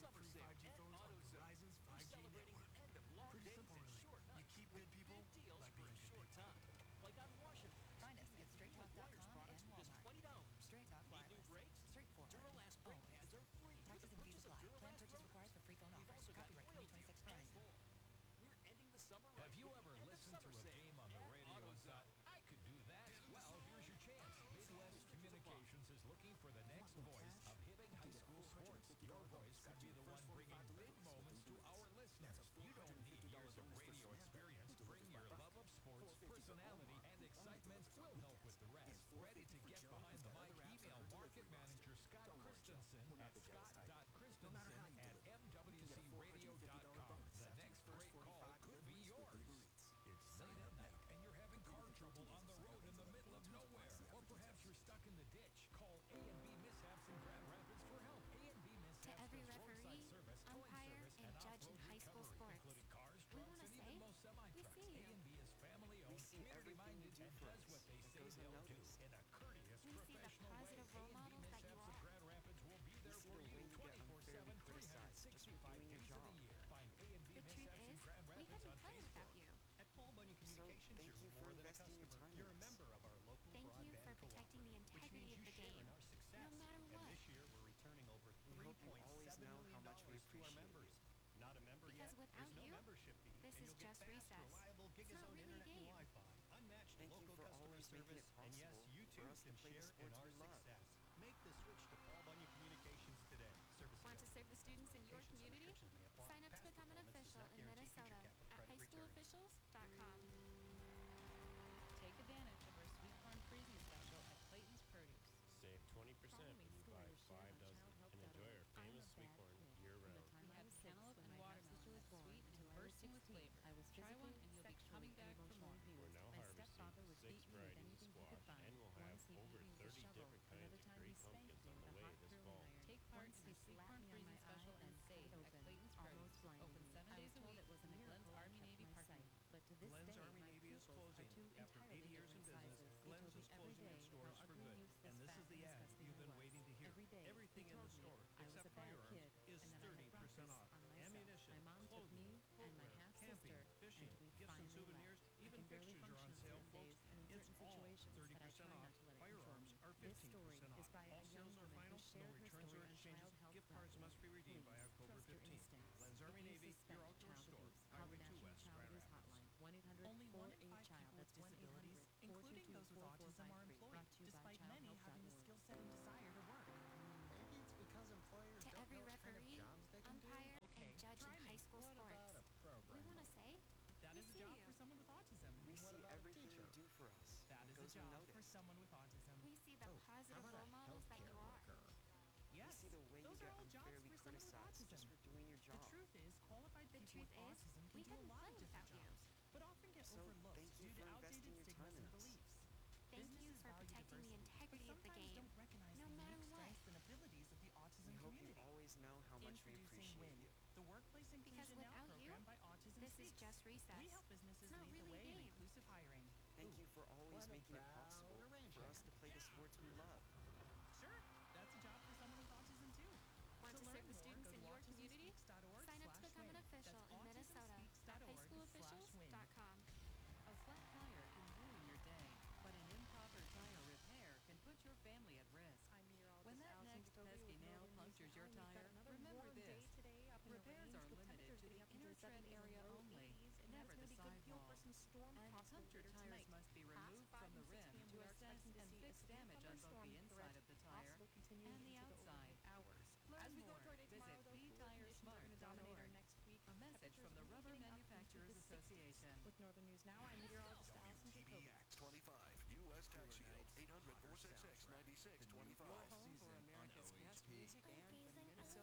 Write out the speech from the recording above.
free 5G phones on Verizon's 5G network. Pretty simple, really. You keep good people by being good people. Find us at straighttalk.com and Walmart. Straight Talk Wireless. Straightforward. Always. Taxes and fees apply. Plan purchase required for free phone offers. Copyright 2026 Verizon. Have you ever listened to a game on the radio and thought, I could do that? Well, here's your chance. Midwest Communications is looking for the next voice of Hibbing High School sports. Your voice could be the one bringing big moments to our listeners. You don't need years of radio experience. Bring your love of sports, personality, and excitement. We'll help with the rest. Ready to get behind the mic? Email market manager Scott Christensen at scott.christensen@mwcradio.com. The next great call could be yours. It's late at night and you're having car trouble on the road in the middle of nowhere. Or perhaps you're stuck in the ditch. Call A&B Mishaps in Grand Rapids for help. A&B Mishaps To every does roadside referee, service, towing umpire, service, and judge in off-road high school recovery, sports. including cars, We trucks, wanna and say, even most semi-trucks. we see you. A&B is family-owned, see everything you community-minded, do and for does us. what they It say goes they'll do unnoticed. in a courteous, We see the professional way. positive role A&B models that you Mishaps of are. Grand Rapids will be there see for the you way you get 24/7, unfairly criticized just for 365 doing your days of job. the year. Find A&B The truth Mishaps in is, Grand we Rapids couldn't on play Facebook. without you. At Paul Bunyan Communications, thank you're you for more than a investing your customer. time You're a in us. member of our local Thank you broadband for protecting the cooperative, which integrity means of you the share game, in our success. no matter And what. this year, we're returning over We hope you always $3.7 know how million much we to our appreciate members. you. Not a member Because yet? without There's no you, membership fee, this and is you'll get just fast, recess. reliable It's not Gigazone really a internet and game. Wi-Fi, unmatched Thank you local for customer always making service, it and yes, possible you for too us to can play the share in sports our we love. success. Make the switch to Paul Bunyan Communications today. Service Want to serve the students in your community? Sign up to become an official in Minnesota at highschoolofficials.com. Take advantage of our sweet corn freezing special at Clayton's Produce. Save 20% when you buy 5 dozen and enjoy our famous sweet corn year-round. We have cantaloupe and watermelon, sweet and bursting with flavor. Try one and you'll be coming back for more. We're now harvesting 6 varieties of squash, and we'll have over 30 different kinds of great pumpkins on the way this fall. Take part in the sweet corn freezing special and save at Clayton's Produce. Open 7 days a week in the Glenn's Army Navy parking lot. Glenn's Army Navy is closing. After 80 years in business, Glenn's is closing its doors for good. And this is the ad you've been waiting to hear. Everything in the store, except firearms, is 30% off. Ammunition, clothing, footwear, camping, fishing, gifts and souvenirs, even fixtures are on sale, folks. It's all 30% off. Firearms are 15% off. All sales are final, no returns or exchanges. Gift cards must be redeemed by October 15th. Glenn's Army Navy, your outdoor store, Highway 2 West, Grand Rapids. Only 1 in 5 people with disabilities, including those with autism, are employed, despite many having the skill set and desire to work. Maybe it's because employers To don't every know what kind of referee, jobs they can do. umpire, Okay, and judge try in me. high school What sports. about a We program? want to say, That we is a see job you. for someone with autism. We What see about a everything teacher? you do for us. That It is a goes job for unnoticed. someone with autism. We see the positive How about role a models that you healthcare are. worker? Yes, We see the way you those get are all jobs unfairly for someone with criticized autism. just for doing your The job. truth is, qualified The people with truth is, autism we can do a couldn't lot play of different without you. jobs, but often get So overlooked thank you due to for outdated investing your stigmas time and in us. beliefs. Thank you Businesses for value protecting the diversity, integrity but of the sometimes game, don't recognize no the matter unique what. strengths and abilities of the autism We hope you community. always know how much we Introducing appreciate WIN, you. the Workplace Because Inclusion Now without you, program by Autism this is Speaks. just recess. We help businesses It's not lead the really a way in game. inclusive hiring. Thank you for always What making it about possible for arranging? us to play the sports we love. Sure, that's a job for someone with autism too. Want to learn serve the more, students go in to your community? autismspeaks.org Sign up to become an /win. official That's in Minnesota at autismspeaks.org/win. highschoolofficials.com. A flat tire can ruin your day, but an improper tire repair can put your family at risk. When that next pesky nail punctures your tire, remember this. Repairs are limited to the inner tread area only, never the sidewall. And punctured tires must be removed from the rim to assess and fix damage on both the inside of the tire and the outside. Learn more. Visit betiresmart.org. A message from the Rubber Manufacturers Association. With Northern News Now, I'm meteorologist Allison Jacoby. WTVX 25 U.S. Tax Shield